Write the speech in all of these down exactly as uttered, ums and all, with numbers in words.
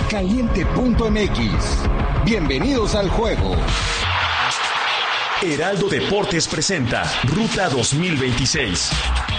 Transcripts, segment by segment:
Caliente punto m x. Bienvenidos al juego. Heraldo Deportes presenta Ruta dos mil veintiséis.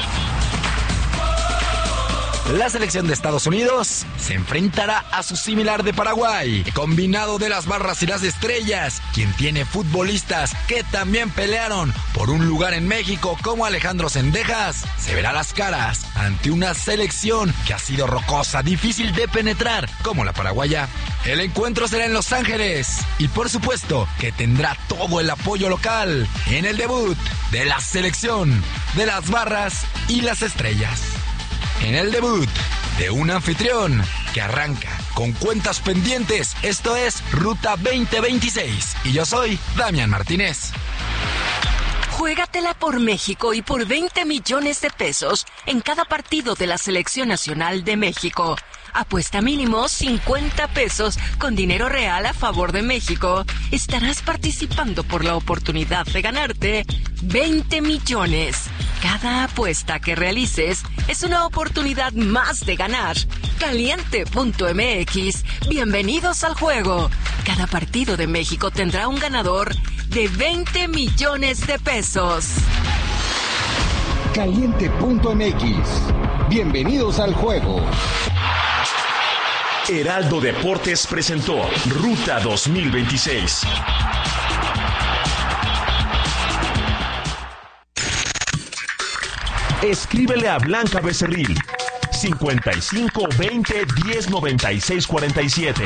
La selección de Estados Unidos se enfrentará a su similar de Paraguay, combinado de las barras y las estrellas, quien tiene futbolistas que también pelearon por un lugar en México como Alejandro Zendejas. Se verá las caras ante una selección que ha sido rocosa, difícil de penetrar como la paraguaya. El encuentro será en Los Ángeles y por supuesto que tendrá todo el apoyo local en el debut de la selección de las barras y las estrellas. En el debut de un anfitrión que arranca con cuentas pendientes. Esto es Ruta veinte veintiséis y yo soy Damián Martínez. Juégatela por México y por veinte millones de pesos en cada partido de la Selección Nacional de México. Apuesta mínimo cincuenta pesos con dinero real a favor de México. Estarás participando por la oportunidad de ganarte veinte millones. Cada apuesta que realices es una oportunidad más de ganar. Caliente punto m x. Bienvenidos al juego. Cada partido de México tendrá un ganador de veinte millones de pesos. Caliente punto m x. Bienvenidos al juego. Heraldo Deportes presentó Ruta dos mil veintiséis. Escríbele a Blanca Becerril cincuenta y cinco veinte diez noventa y seis cuarenta y siete.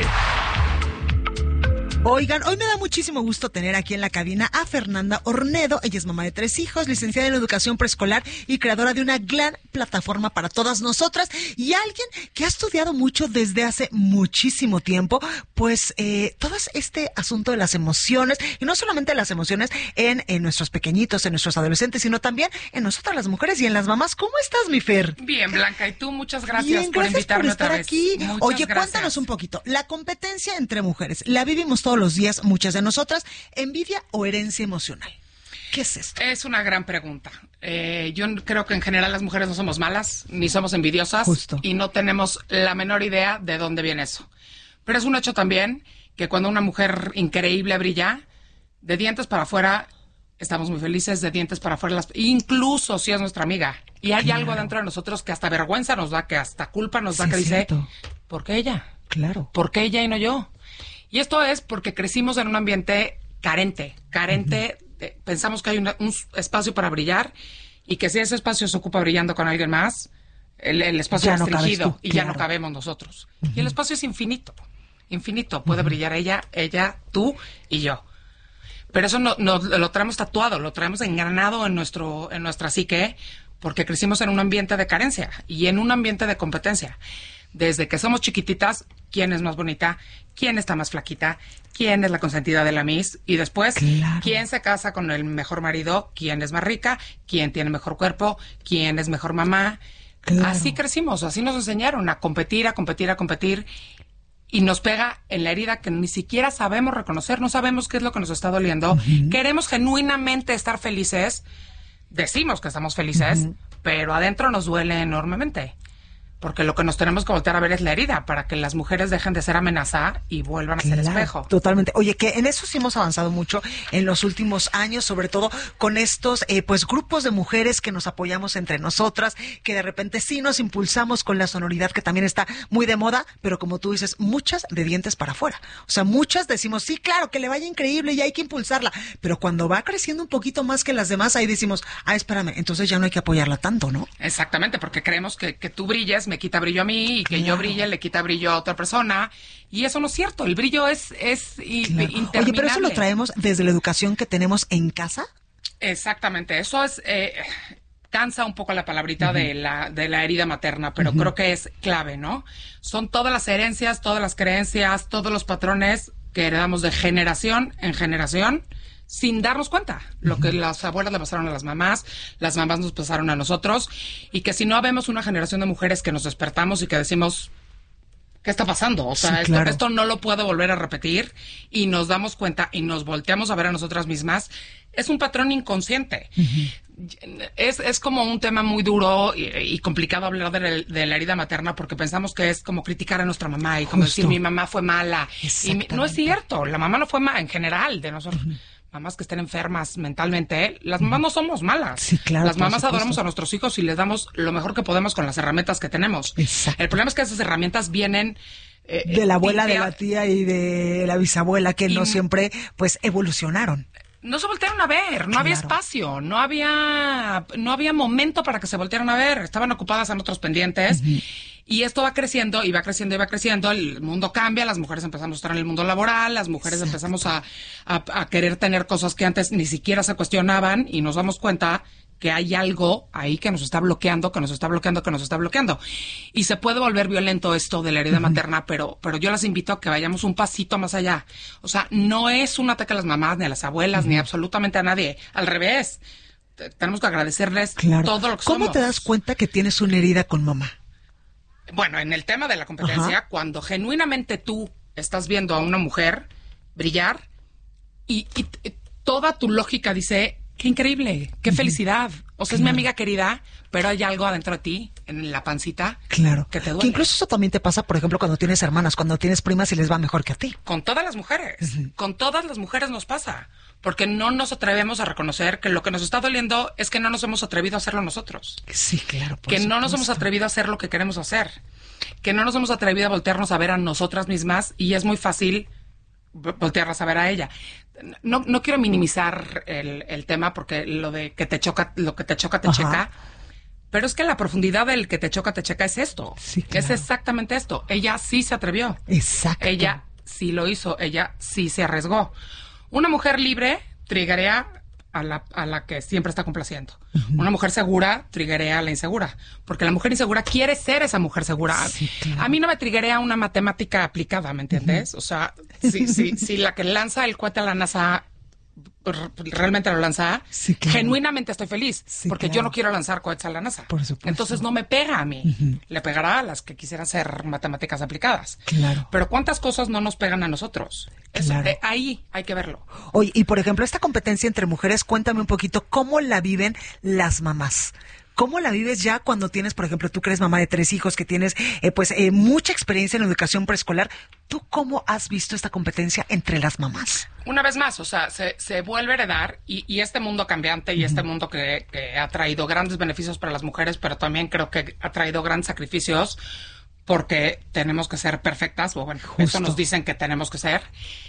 Oigan, hoy me da muchísimo gusto tener aquí en la cabina a Fernanda Ornedo. Ella es mamá de tres hijos, licenciada en educación preescolar y creadora de una gran plataforma para todas nosotras, y alguien que ha estudiado mucho desde hace muchísimo tiempo, pues eh, todo este asunto de las emociones, y no solamente las emociones en, en nuestros pequeñitos, en nuestros adolescentes, sino también en nosotras las mujeres y en las mamás. ¿Cómo estás, mi Fer? Bien, Blanca, y tú, muchas gracias, Bien, por gracias invitarme por estar otra vez. aquí. Muchas Oye, gracias. Cuéntanos un poquito. La competencia entre mujeres, la vivimos todos los días, muchas de nosotras. ¿Envidia o herencia emocional? ¿Qué es esto? Es una gran pregunta. Eh, yo creo que en general las mujeres no somos malas, ni somos envidiosas. Justo. Y no tenemos la menor idea de dónde viene eso. Pero es un hecho también que cuando una mujer increíble brilla, de dientes para afuera estamos muy felices, de dientes para afuera, las, incluso si es nuestra amiga. Y hay Claro. algo dentro de nosotros que hasta vergüenza nos da, que hasta culpa nos da, Sí, que es dice, cierto. ¿por qué ella? Claro. ¿Por qué ella y no yo? Y esto es porque crecimos en un ambiente carente, carente, uh-huh. de, pensamos que hay una, un espacio para brillar y que si ese espacio se ocupa brillando con alguien más, el, el espacio Ya es no restringido cabes tú, y claro. ya no cabemos nosotros. Uh-huh. Y el espacio es infinito, infinito, puede uh-huh. brillar ella, ella, tú y yo. Pero eso no, no, lo traemos tatuado, lo traemos engranado en nuestro, en nuestra psique, porque crecimos en un ambiente de carencia y en un ambiente de competencia. Desde que somos chiquititas, quién es más bonita, quién está más flaquita, quién es la consentida de la Miss, y después, claro. quién se casa con el mejor marido, quién es más rica, quién tiene mejor cuerpo, quién es mejor mamá. Claro. Así crecimos, así nos enseñaron a competir, a competir, a competir, y nos pega en la herida que ni siquiera sabemos reconocer, no sabemos qué es lo que nos está doliendo. Uh-huh. Queremos genuinamente estar felices, decimos que estamos felices, uh-huh. pero adentro nos duele enormemente. Porque lo que nos tenemos que voltear a ver es la herida, para que las mujeres dejen de ser amenaza y vuelvan a ser Claro, espejo. Totalmente. Oye, que en eso sí hemos avanzado mucho en los últimos años, sobre todo con estos eh, pues grupos de mujeres que nos apoyamos entre nosotras, que de repente sí nos impulsamos con la sonoridad que también está muy de moda, pero como tú dices, muchas de dientes para afuera. O sea, muchas decimos, sí, claro, que le vaya increíble y hay que impulsarla, pero cuando va creciendo un poquito más que las demás, ahí decimos, ah, espérame, entonces ya no hay que apoyarla tanto, ¿no? Exactamente, porque creemos que, que tú brilles, me quita brillo a mí, y que claro. yo brille le quita brillo a otra persona, y eso no es cierto. El brillo es, es claro. interminable. Oye, pero eso lo traemos desde la educación que tenemos en casa. Exactamente, eso es, eh, cansa un poco la palabrita uh-huh. de la de la herida materna, pero uh-huh. creo que es clave, ¿no? Son todas las herencias, todas las creencias, todos los patrones que heredamos de generación en generación, sin darnos cuenta, lo que las abuelas le pasaron a las mamás, las mamás nos pasaron a nosotros, y que si no habemos una generación de mujeres que nos despertamos y que decimos, ¿qué está pasando? O sea, Sí, esto, claro. esto no lo puedo volver a repetir, y nos damos cuenta y nos volteamos a ver a nosotras mismas. Es un patrón inconsciente. Uh-huh. Es, es como un tema muy duro y, y complicado hablar de, la- de la herida materna, porque pensamos que es como criticar a nuestra mamá y como Justo. decir mi mamá fue mala. Y mi- no es Exactamente. cierto, la mamá no fue mala en general de nosotros. Uh-huh. Mamás que estén enfermas mentalmente, las mamás no somos malas. Sí, claro, Las por mamás supuesto. adoramos a nuestros hijos y les damos lo mejor que podemos con las herramientas que tenemos. Exacto. El problema es que esas herramientas vienen eh, De la abuela, de tipear- la tía y de la bisabuela, que Y- no siempre, pues, evolucionaron. No se voltearon a ver, no había Claro. espacio, no había, no había momento para que se voltearan a ver, estaban ocupadas en otros pendientes. Uh-huh. Y esto va creciendo y va creciendo y va creciendo, el mundo cambia, las mujeres empezamos a estar en el mundo laboral, las mujeres Exacto. empezamos a, a, a querer tener cosas que antes ni siquiera se cuestionaban, y nos damos cuenta que hay algo ahí que nos está bloqueando, que nos está bloqueando, que nos está bloqueando. Y se puede volver violento esto de la herida uh-huh. materna, pero, pero yo las invito a que vayamos un pasito más allá. O sea, no es un ataque a las mamás, ni a las abuelas, uh-huh. ni absolutamente a nadie. Al revés, T- tenemos que agradecerles claro. todo lo que ¿Cómo somos. te das cuenta que tienes una herida con mamá? Bueno, en el tema de la competencia, uh-huh. cuando genuinamente tú estás viendo a una mujer brillar y, y, y toda tu lógica dice, qué increíble, qué uh-huh. felicidad. O sea, claro. es mi amiga querida, pero hay algo adentro de ti, en la pancita, claro. que te duele. Que incluso eso también te pasa, por ejemplo, cuando tienes hermanas, cuando tienes primas y les va mejor que a ti. Con todas las mujeres, uh-huh. con todas las mujeres nos pasa. Porque no nos atrevemos a reconocer que lo que nos está doliendo es que no nos hemos atrevido a hacerlo nosotros. Sí, claro. Por que supuesto. no nos hemos atrevido a hacer lo que queremos hacer. Que no nos hemos atrevido a voltearnos a ver a nosotras mismas, y es muy fácil voltearlas a ver a ella. No, no quiero minimizar el, el tema, porque lo de que te choca, lo que te choca, te Ajá. checa. Pero es que la profundidad del que te choca, te checa es esto. Sí, claro. Es exactamente esto. Ella sí se atrevió. Exacto. Ella sí lo hizo. Ella sí se arriesgó. Una mujer libre triggerea a la, a la que siempre está complaciendo. Uh-huh. Una mujer segura triggerea a la insegura. Porque la mujer insegura quiere ser esa mujer segura. Sí, claro. A mí no me triggerea una matemática aplicada, ¿me entiendes? Uh-huh. O sea, si, si, si la que lanza el cohete a la NASA realmente lo lanza, sí, claro. genuinamente estoy feliz, sí, porque claro. yo no quiero lanzar cohetes a la NASA. Por supuesto. Entonces no me pega a mí, uh-huh. le pegará a las que quisieran ser matemáticas aplicadas. Claro. Pero ¿cuántas cosas no nos pegan a nosotros? Eso, claro. eh, ahí hay que verlo. Oye, y por ejemplo, esta competencia entre mujeres, cuéntame un poquito cómo la viven las mamás. ¿Cómo la vives ya cuando tienes, por ejemplo, tú que eres mamá de tres hijos, que tienes eh, pues eh, mucha experiencia en educación preescolar? ¿Tú cómo has visto esta competencia entre las mamás? Una vez más, o sea, se, se vuelve a heredar, y, y este mundo cambiante y uh-huh. este mundo que, que ha traído grandes beneficios para las mujeres, pero también creo que ha traído grandes sacrificios, porque tenemos que ser perfectas, o bueno, Justo. Eso nos dicen que tenemos que ser.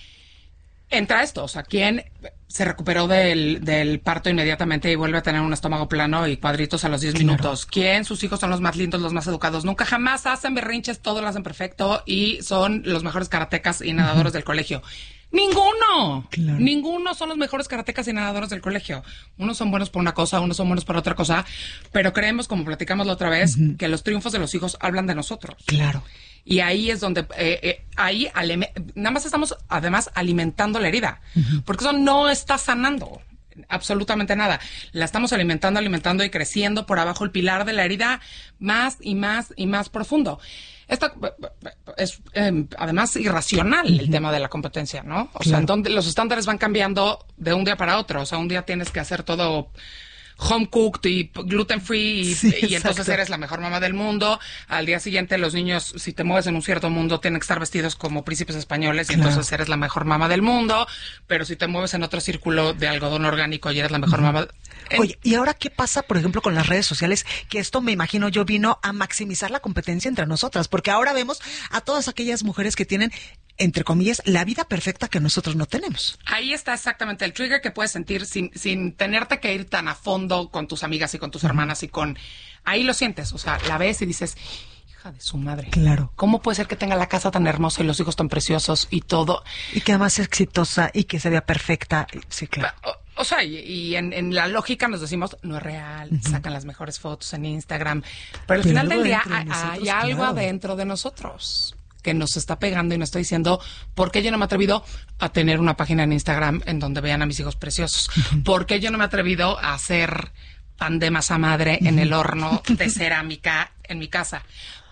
Entra esto, o sea, ¿quién se recuperó del, del parto inmediatamente y vuelve a tener un estómago plano y cuadritos a los diez claro. minutos? ¿Quién sus hijos son los más lindos, los más educados? Nunca jamás hacen berrinches, todos lo hacen perfecto y son los mejores karatecas y nadadores uh-huh. del colegio. ¡Ninguno! Claro. Ninguno son los mejores karatecas y nadadores del colegio. Unos son buenos por una cosa, unos son buenos por otra cosa, pero creemos, como platicamos la otra vez, uh-huh. que los triunfos de los hijos hablan de nosotros. Claro. Y ahí es donde, eh, eh, ahí alime- nada más estamos además alimentando la herida, uh-huh. porque eso no está sanando absolutamente nada. La estamos alimentando, alimentando y creciendo por abajo el pilar de la herida más y más y más profundo. Esto es eh, además irracional uh-huh. el tema de la competencia, ¿no? O claro. sea, en donde los estándares van cambiando de un día para otro. O sea, un día tienes que hacer todo home cooked y gluten free y, sí, y entonces eres la mejor mamá del mundo. Al día siguiente los niños, si te mueves en un cierto mundo, tienen que estar vestidos como príncipes españoles y claro. entonces eres la mejor mamá del mundo. Pero si te mueves en otro círculo de algodón orgánico y eres la mejor uh-huh. mamá. En... Oye, ¿y ahora qué pasa, por ejemplo, con las redes sociales? Que esto, me imagino yo, vino a maximizar la competencia entre nosotras, porque ahora vemos a todas aquellas mujeres que tienen, entre comillas, la vida perfecta que nosotros no tenemos. Ahí está exactamente el trigger que puedes sentir sin, sin tenerte que ir tan a fondo con tus amigas y con tus uh-huh. hermanas y con... Ahí lo sientes, o sea, la ves y dices, hija de su madre. Claro. ¿Cómo puede ser que tenga la casa tan hermosa y los hijos tan preciosos y todo? Y que además es exitosa y que se vea perfecta. Sí, claro. O, o sea, y, y en, en la lógica nos decimos, no es real, uh-huh. sacan las mejores fotos en Instagram. Pero al Pero final del día de hay, nosotros, hay algo claro. adentro de nosotros que nos está pegando y nos está diciendo, ¿por qué yo no me he atrevido a tener una página en Instagram en donde vean a mis hijos preciosos? Uh-huh. ¿Por qué yo no me he atrevido a hacer pan de masa madre uh-huh. en el horno de cerámica en mi casa?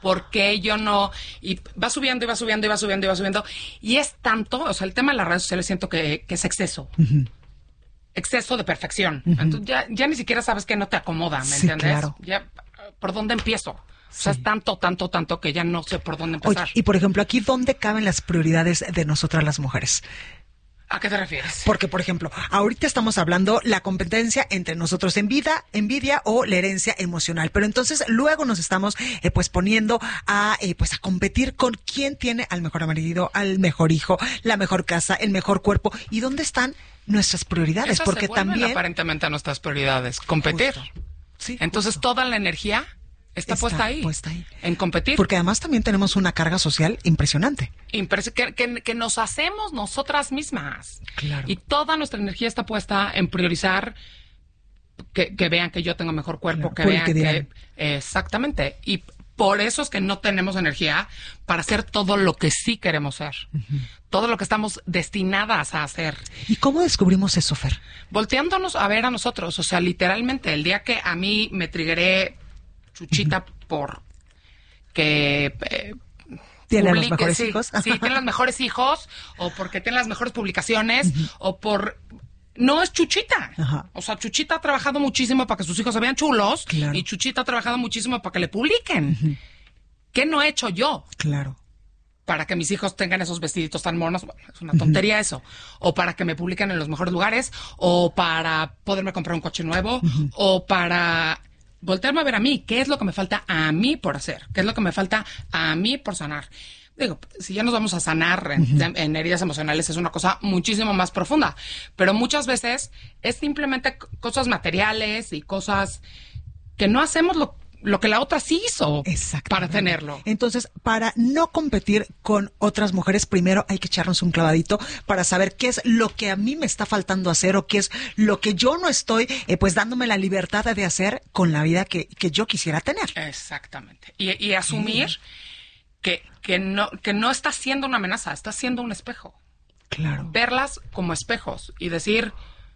¿Por qué yo no? Y va subiendo y va subiendo y va subiendo y va subiendo. Y es tanto, o sea, el tema de las redes sociales siento que, que es exceso. Uh-huh. Exceso de perfección. Uh-huh. Entonces ya, ya ni siquiera sabes que no te acomoda, ¿me sí, entiendes? Claro. Ya, ¿por dónde empiezo? O sea, sí. es tanto, tanto, tanto que ya no sé por dónde empezar. Oye, y por ejemplo, aquí, ¿dónde caben las prioridades de nosotras las mujeres? ¿A qué te refieres? Porque, por ejemplo, ahorita estamos hablando la competencia entre nosotros, envidia, envidia o la herencia emocional. Pero entonces luego nos estamos eh, pues poniendo a eh, pues a competir con quién tiene al mejor marido, al mejor hijo, la mejor casa, el mejor cuerpo. ¿Y dónde están nuestras prioridades? Esas Porque se vuelven también aparentemente a nuestras prioridades. Competir. Justo. Sí, entonces justo. toda la energía Está, está puesta ahí, puesta ahí. En competir. Porque además también tenemos una carga social impresionante. Impres- que, que, que nos hacemos nosotras mismas. Claro. Y toda nuestra energía está puesta en priorizar que, que vean que yo tengo mejor cuerpo, Claro, que vean que, que... Exactamente. Y por eso es que no tenemos energía para hacer todo lo que sí queremos ser. Uh-huh. Todo lo que estamos destinadas a hacer. ¿Y cómo descubrimos eso, Fer? Volteándonos a ver a nosotros. O sea, literalmente, el día que a mí me triggeré Chuchita uh-huh. por que eh, tiene publique, los mejores sí, hijos. Sí, tiene los mejores hijos, o porque tiene las mejores publicaciones, uh-huh. o por... No es Chuchita. Ajá. O sea, Chuchita ha trabajado muchísimo para que sus hijos se vean chulos, claro. y Chuchita ha trabajado muchísimo para que le publiquen. Uh-huh. ¿Qué no he hecho yo? Claro. Para que mis hijos tengan esos vestiditos tan monos, bueno, es una tontería uh-huh. eso. O para que me publiquen en los mejores lugares, o para poderme comprar un coche nuevo, uh-huh. o para... voltearme a ver a mí, ¿qué es lo que me falta a mí por hacer? ¿Qué es lo que me falta a mí por sanar? Digo, si ya nos vamos a sanar en, uh-huh. en heridas emocionales, es una cosa muchísimo más profunda. Pero muchas veces es simplemente cosas materiales y cosas que no hacemos lo, lo que la otra sí hizo para tenerlo. Entonces, para no competir con otras mujeres, primero hay que echarnos un clavadito para saber qué es lo que a mí me está faltando hacer o qué es lo que yo no estoy, eh, pues, dándome la libertad de hacer con la vida que, que yo quisiera tener. Exactamente. Y, y asumir mm. que, que, no, que no está siendo una amenaza, está siendo un espejo. Claro. Verlas como espejos y decir,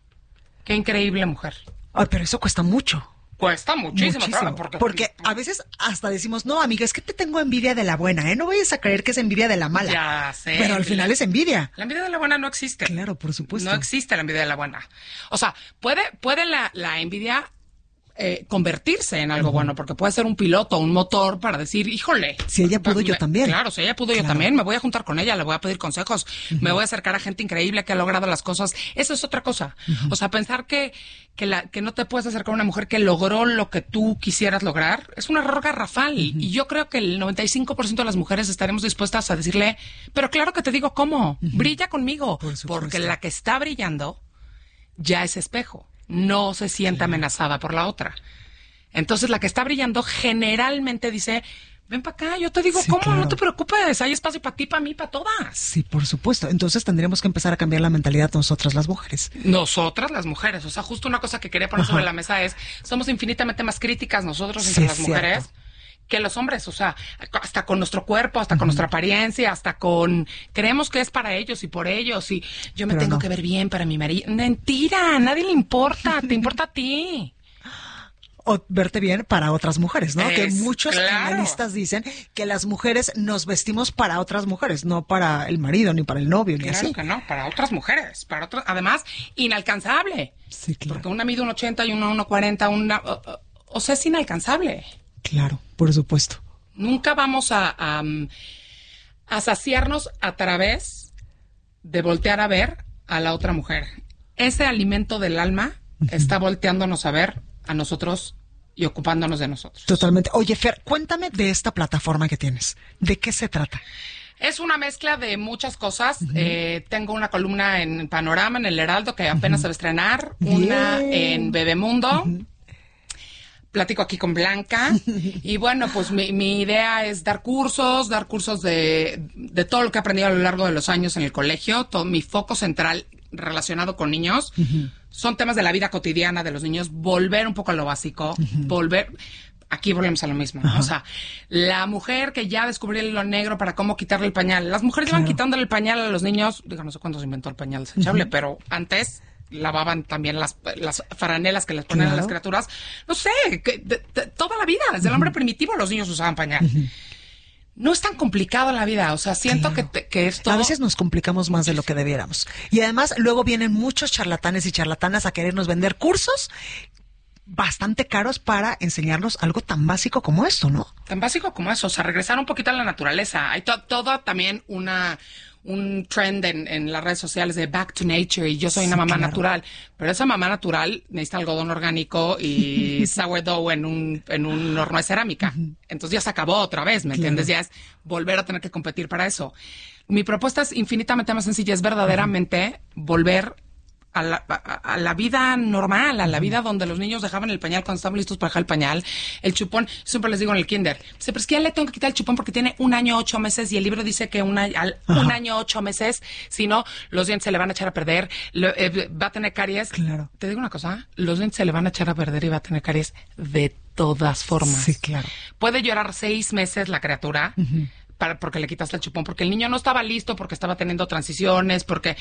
qué increíble mujer. Ay, pero eso cuesta mucho. Cuesta muchísimo, muchísimo. Claro, porque, porque a veces hasta decimos, no, amiga, es que te tengo envidia de la buena, ¿eh? No vayas a creer que es envidia de la mala. Ya sé. Pero al final la, es envidia. La envidia de la buena no existe. Claro, por supuesto. No existe la envidia de la buena. O sea, puede, puede la, la envidia eh, convertirse en algo uh-huh. bueno, porque puede ser un piloto, un motor para decir, híjole. Si ella pudo, me, yo también. Claro, si ella pudo, claro. yo también. Me voy a juntar con ella, le voy a pedir consejos, uh-huh. me voy a acercar a gente increíble que ha logrado las cosas. Eso es otra cosa. Uh-huh. O sea, pensar que que, la, que no te puedes acercar a una mujer que logró lo que tú quisieras lograr, es un error garrafal. Uh-huh. Y yo creo que el noventa y cinco por ciento de las mujeres estaremos dispuestas a decirle, pero claro que te digo cómo, uh-huh. brilla conmigo, porque la que está brillando ya es espejo, no se siente claro. amenazada por la otra. Entonces la que está brillando generalmente dice, ven para acá, yo te digo sí, cómo, claro. no te preocupes, hay espacio para ti, para mí, para todas. Sí, por supuesto. Entonces tendríamos que empezar a cambiar la mentalidad nosotras las mujeres. Nosotras las mujeres, o sea, justo una cosa que quería poner Ajá. sobre la mesa es, somos infinitamente más críticas nosotros entre sí, las mujeres cierto. que los hombres, o sea, hasta con nuestro cuerpo, hasta uh-huh. con nuestra apariencia, hasta con, creemos que es para ellos y por ellos, y yo me Pero tengo no. que ver bien para mi marido. Mentira, a nadie le importa, te importa a ti. O verte bien para otras mujeres, ¿no? Es, que muchos claro. analistas dicen que las mujeres nos vestimos para otras mujeres, no para el marido, ni para el novio, ni claro así. Claro que no, para otras mujeres, para otras, además, inalcanzable. Sí, claro. Porque una mide un ochenta y una uno cuarenta, una, o, o, o sea, es inalcanzable. Claro, por supuesto. Nunca vamos a, a, a saciarnos a través de voltear a ver a la otra mujer. Ese alimento del alma uh-huh. está volteándonos a ver a nosotros y ocupándonos de nosotros. Totalmente. Oye, Fer, cuéntame de esta plataforma que tienes. ¿De qué se trata? Es una mezcla de muchas cosas. Uh-huh. Eh, tengo una columna en Panorama, en El Heraldo, que apenas uh-huh. se va a estrenar. Bien. Una en Bebemundo. Uh-huh. Platico aquí con Blanca. Y bueno, pues mi, mi idea es dar cursos, dar cursos de, de todo lo que he aprendido a lo largo de los años en el colegio. Todo mi foco central relacionado con niños. Uh-huh. Son temas de la vida cotidiana de los niños, volver un poco a lo básico, uh-huh. volver, aquí volvemos a lo mismo, ¿no? Uh-huh. O sea, la mujer que ya descubrió el hilo negro para cómo quitarle el pañal, las mujeres claro. iban quitándole el pañal a los niños, digo, no sé cuándo se inventó el pañal desechable, uh-huh. pero antes lavaban también las, las faranelas que les ponían claro. a las criaturas, no sé, que de, de, toda la vida, desde uh-huh. el hombre primitivo los niños usaban pañal. Uh-huh. no es tan complicado la vida, o sea, siento claro. que, te, que esto... A veces nos complicamos más de lo que debiéramos. Y además luego vienen muchos charlatanes y charlatanas a querernos vender cursos bastante caros para enseñarnos algo tan básico como esto, ¿no? Tan básico como eso, o sea, regresar un poquito a la naturaleza. Hay to- todo también una... un trend en, en las redes sociales de back to nature y yo soy sí, una mamá claro. natural, pero esa mamá natural necesita algodón orgánico y sourdough en un, en un horno de cerámica. Uh-huh. Entonces ya se acabó otra vez, ¿me claro. entiendes? Ya es volver a tener que competir para eso. Mi propuesta es infinitamente más sencilla, es verdaderamente uh-huh. volver a la, a, a la vida normal, a la vida donde los niños dejaban el pañal cuando estaban listos para dejar el pañal, el chupón. Siempre les digo en el kinder, dice, pero es que ya le tengo que quitar el chupón porque tiene un año, ocho meses y el libro dice que un año, al, un año, ocho meses, si no, los dientes se le van a echar a perder, lo, eh, va a tener caries. Claro. Te digo una cosa, los dientes se le van a echar a perder y va a tener caries de todas formas. Sí, claro. Puede llorar seis meses la criatura, uh-huh. para, porque le quitaste el chupón, porque el niño no estaba listo, porque estaba teniendo transiciones, porque...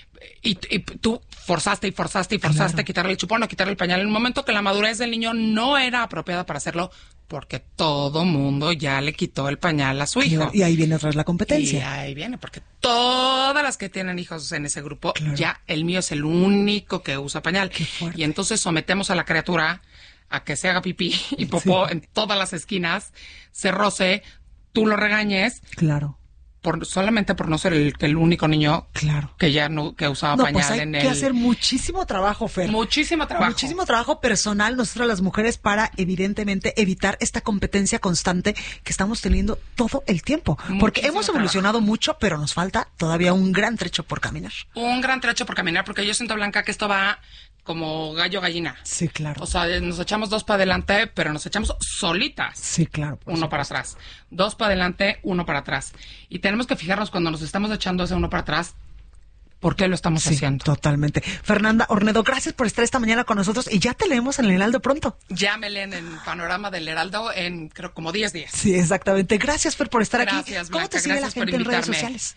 Y, y tú forzaste y forzaste y forzaste claro. a quitarle el chupón, a quitarle el pañal en un momento que la madurez del niño no era apropiada para hacerlo porque todo mundo ya le quitó el pañal a su hijo. Claro. Y ahí viene otra vez la competencia. Y ahí viene, porque todas las que tienen hijos en ese grupo, claro. ya el mío es el único que usa pañal. Qué fuerte. Y entonces sometemos a la criatura a que se haga pipí y popó sí. en todas las esquinas, se roce, tú lo regañes. Claro. Por, solamente por no ser el, el único niño claro. que ya no que usaba no, pañal pues hay en que el... hacer muchísimo trabajo, Fer. Muchísimo trabajo. Muchísimo trabajo personal nosotras las mujeres para evidentemente evitar esta competencia constante que estamos teniendo todo el tiempo. Muchísimo porque hemos evolucionado trabajo. mucho, pero nos falta todavía un gran trecho por caminar. Un gran trecho por caminar, porque yo siento, Blanca, que esto va como gallo gallina. Sí, claro. O sea, nos echamos dos para adelante, pero nos echamos solitas. Sí, claro. Uno supuesto. para atrás. Dos para adelante, uno para atrás. Y tenemos que fijarnos cuando nos estamos echando ese uno para atrás, ¿por qué lo estamos sí, haciendo? Totalmente. Fernanda Ornedo, gracias por estar esta mañana con nosotros y ya te leemos en el Heraldo pronto. Ya me leen en Panorama del Heraldo en, creo, como diez días. Sí, exactamente. Gracias, Fer, por estar gracias, aquí. Blanca, ¿Cómo te sigue la gente en redes sociales?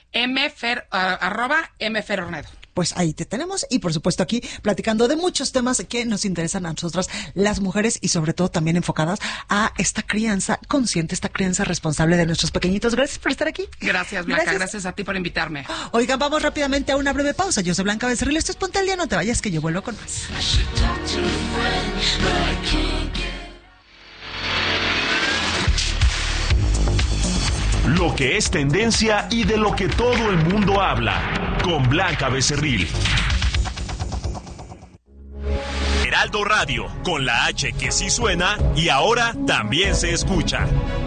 Mfer, uh, arroba Mfer Ornedo. Pues ahí te tenemos y por supuesto aquí platicando de muchos temas que nos interesan a nosotras las mujeres y sobre todo también enfocadas a esta crianza consciente, esta crianza responsable de nuestros pequeñitos. Gracias por estar aquí. Gracias, Blanca. Gracias, gracias a ti por invitarme. Oigan, vamos rápidamente a una breve pausa. Yo soy Blanca Becerril, esto es Ponte al Día, no te vayas que yo vuelvo con más. Lo que es tendencia y de lo que todo el mundo habla. Con Blanca Becerril. Heraldo Radio, con la H que sí suena y ahora también se escucha.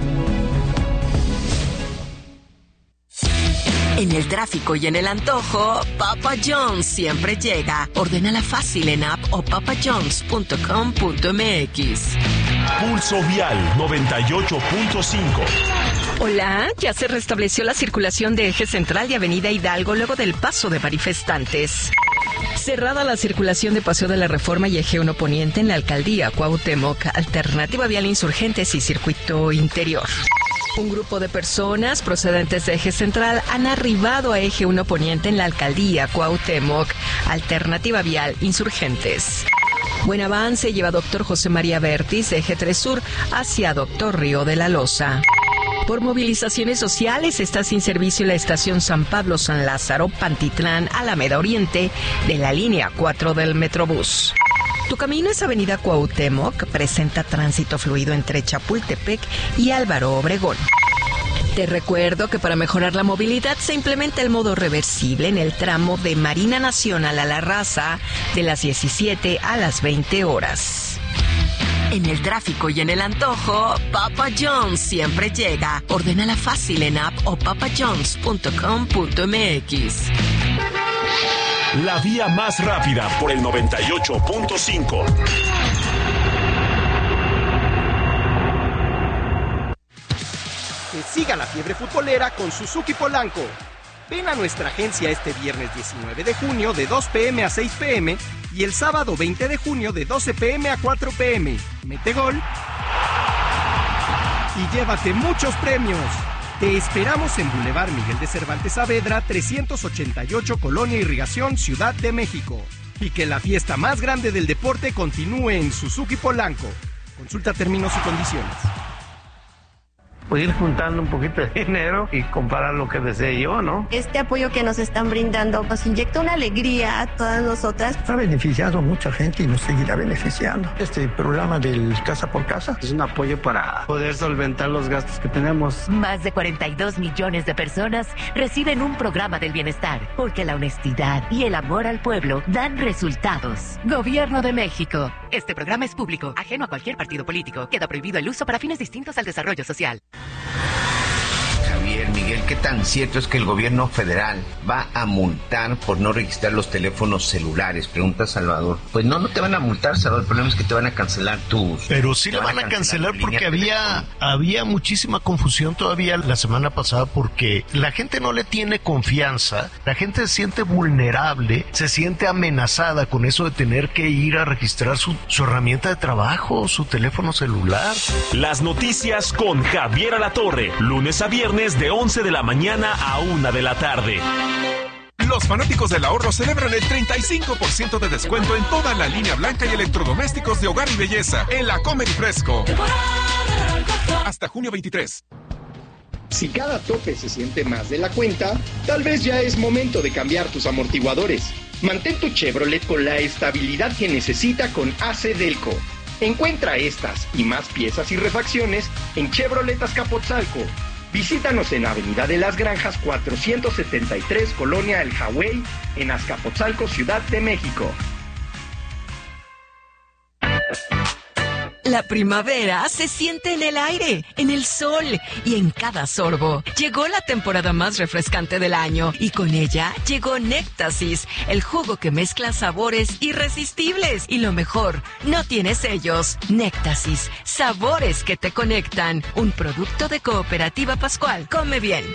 En el tráfico y en el antojo, Papa John's siempre llega. Ordénala fácil en app o papa john's punto com punto m x. Pulso Vial noventa y ocho punto cinco. Hola, ya se restableció la circulación de Eje Central y Avenida Hidalgo luego del paso de manifestantes. Cerrada la circulación de Paseo de la Reforma y Eje uno Poniente en la Alcaldía Cuauhtémoc, Alternativa Vial Insurgentes y Circuito Interior. Un grupo de personas procedentes de Eje Central han arribado a Eje uno Poniente en la Alcaldía Cuauhtémoc, Alternativa Vial Insurgentes. Buen avance lleva Doctor José María Bertis de Eje tres Sur hacia Doctor Río de la Loza. Por movilizaciones sociales está sin servicio la estación San Pablo San Lázaro, Pantitlán, Alameda Oriente de la línea cuatro del Metrobús. Tu camino es Avenida Cuauhtémoc, presenta tránsito fluido entre Chapultepec y Álvaro Obregón. Te recuerdo que para mejorar la movilidad se implementa el modo reversible en el tramo de Marina Nacional a La Raza de las diecisiete a las veinte horas. En el tráfico y en el antojo, Papa John's siempre llega. Ordénala fácil en app o papa john's punto com punto m x. La vía más rápida por el noventa y ocho punto cinco. Que siga la fiebre futbolera con Suzuki Polanco. Ven a nuestra agencia este viernes diecinueve de junio de dos pm a seis pm y el sábado veinte de junio de doce pm a cuatro pm. Mete gol y llévate muchos premios. Te esperamos en Boulevard Miguel de Cervantes Saavedra, trescientos ochenta y ocho, Colonia Irrigación, Ciudad de México. Y que la fiesta más grande del deporte continúe en Suzuki Polanco. Consulta términos y condiciones. pues ir juntando un poquito de dinero y comprar lo que desee yo, ¿no? Este apoyo que nos están brindando nos inyecta una alegría a todas nosotras. Ha beneficiado a mucha gente y nos seguirá beneficiando. Este programa del Casa por Casa es un apoyo para poder solventar los gastos que tenemos. Más de cuarenta y dos millones de personas reciben un programa del bienestar, porque la honestidad y el amor al pueblo dan resultados. Gobierno de México. Este programa es público, ajeno a cualquier partido político. Queda prohibido el uso para fines distintos al desarrollo social. Javier, Miguel, ¿qué tan cierto es que el gobierno federal va a multar por no registrar los teléfonos celulares? Pregunta Salvador. Pues no, no te van a multar, Salvador. El problema es que te van a cancelar tus... Pero sí la van a cancelar, cancelar porque había, había muchísima confusión todavía la semana pasada porque la gente no le tiene confianza, la gente se siente vulnerable, se siente amenazada con eso de tener que ir a registrar su, su herramienta de trabajo, su teléfono celular. Las noticias con Javier Alatorre, lunes a viernes de once de la mañana a una de la tarde. Los fanáticos del ahorro celebran el treinta y cinco por ciento de descuento en toda la línea blanca y electrodomésticos de hogar y belleza en la Comer y Fresco. Hasta junio veintitrés. Si cada tope se siente más de la cuenta, tal vez ya es momento de cambiar tus amortiguadores. Mantén tu Chevrolet con la estabilidad que necesita con A C Delco. Encuentra estas y más piezas y refacciones en Chevrolet Azcapotzalco. Visítanos en Avenida de las Granjas cuatrocientos setenta y tres, Colonia El Jagüey, en Azcapotzalco, Ciudad de México. La primavera se siente en el aire, en el sol y en cada sorbo. Llegó la temporada más refrescante del año y con ella llegó Néctasis, el jugo que mezcla sabores irresistibles. Y lo mejor, no tiene sellos. Néctasis, sabores que te conectan. Un producto de Cooperativa Pascual. Come bien.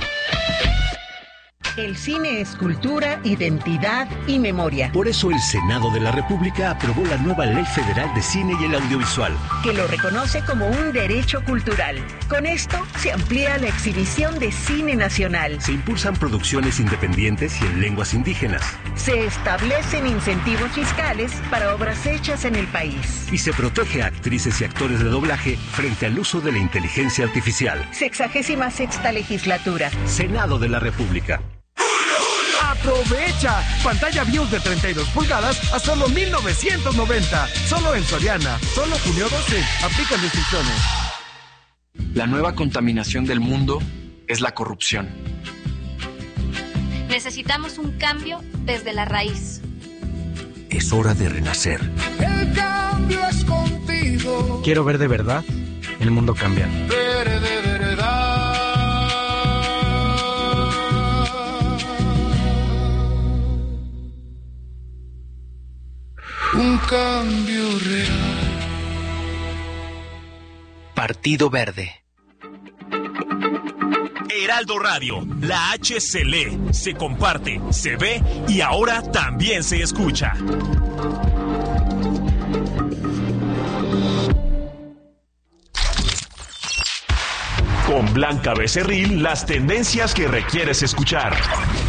El cine es cultura, identidad y memoria. Por eso el Senado de la República aprobó la nueva Ley Federal de Cine y el Audiovisual, que lo reconoce como un derecho cultural. Con esto se amplía la exhibición de cine nacional. Se impulsan producciones independientes y en lenguas indígenas. Se establecen incentivos fiscales para obras hechas en el país. Y se protege a actrices y actores de doblaje frente al uso de la inteligencia artificial. Sexagésima sexta legislatura. Senado de la República. ¡Aprovecha! Pantalla B I O S de treinta y dos pulgadas a solo mil novecientos noventa. Solo en Soriana. Solo junio doce. Aplican restricciones. La nueva contaminación del mundo es la corrupción. Necesitamos un cambio desde la raíz. Es hora de renacer. El cambio es contigo. Quiero ver de verdad el mundo cambiar. Ver de verdad. Un cambio real. Partido Verde. Heraldo Radio, la H se lee, se comparte, se ve y ahora también se escucha. Con Blanca Becerril, las tendencias que requieres escuchar.